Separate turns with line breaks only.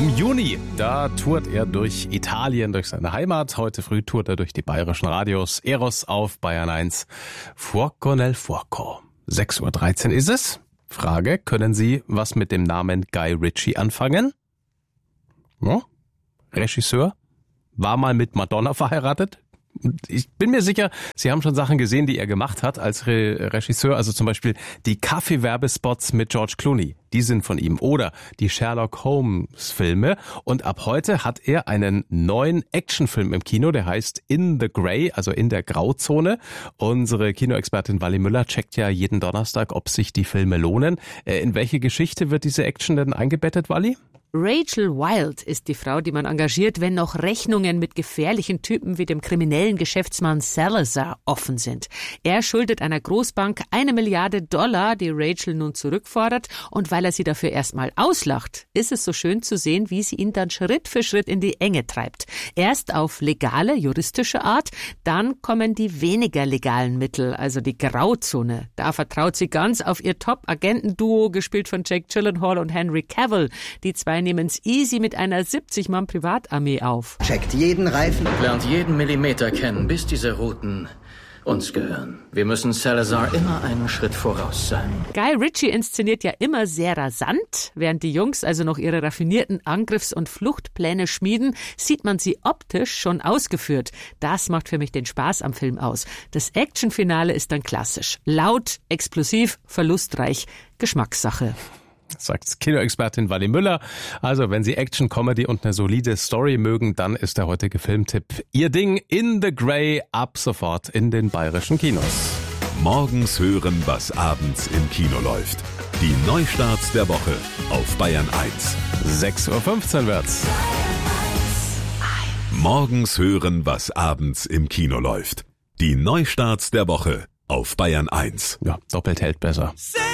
Im Juni, da tourt er durch Italien, durch seine Heimat. Heute früh tourt er durch die bayerischen Radios. Eros auf Bayern 1. Fuoco nel Fuoco. 6.13 Uhr ist es. Frage, können Sie was mit dem Namen Guy Ritchie anfangen? Ja? Regisseur? War mal mit Madonna verheiratet? Ich bin mir sicher, Sie haben schon Sachen gesehen, die er gemacht hat als Regisseur. Also zum Beispiel die Kaffee-Werbespots mit George Clooney. Die sind von ihm. Oder die Sherlock Holmes-Filme. Und ab heute hat er einen neuen Actionfilm im Kino, der heißt In the Grey, also in der Grauzone. Unsere Kinoexpertin Wally Müller checkt ja jeden Donnerstag, ob sich die Filme lohnen. In welche Geschichte wird diese Action denn eingebettet, Wally?
Rachel Wilde ist die Frau, die man engagiert, wenn noch Rechnungen mit gefährlichen Typen wie dem kriminellen Geschäftsmann Salazar offen sind. Er schuldet einer Großbank $1 Milliarde, die Rachel nun zurückfordert. Und weil er sie dafür erstmal auslacht, ist es so schön zu sehen, wie sie ihn dann Schritt für Schritt in die Enge treibt. Erst auf legale, juristische Art, dann kommen die weniger legalen Mittel, also die Grauzone. Da vertraut sie ganz auf ihr Top-Agentenduo, gespielt von Jake Gyllenhaal und Henry Cavill. Die zwei nehmen's easy mit einer 70-Mann-Privatarmee auf.
Checkt jeden Reifen.
Lernt jeden Millimeter kennen, bis diese Routen uns gehören. Wir müssen Salazar immer einen Schritt voraus sein.
Guy Ritchie inszeniert ja immer sehr rasant. Während die Jungs also noch ihre raffinierten Angriffs- und Fluchtpläne schmieden, sieht man sie optisch schon ausgeführt. Das macht für mich den Spaß am Film aus. Das Actionfinale ist dann klassisch. Laut, explosiv, verlustreich. Geschmackssache.
Sagt Kinoexpertin Wally Müller. Also, wenn Sie Action, Comedy und eine solide Story mögen, dann ist der heutige Filmtipp Ihr Ding. In the Grey, ab sofort in den bayerischen Kinos.
Morgens hören, was abends im Kino läuft. Die Neustarts der Woche auf Bayern 1.
6.15 Uhr wird's.
Morgens hören, was abends im Kino läuft. Die Neustarts der Woche auf Bayern 1.
Ja, doppelt hält besser.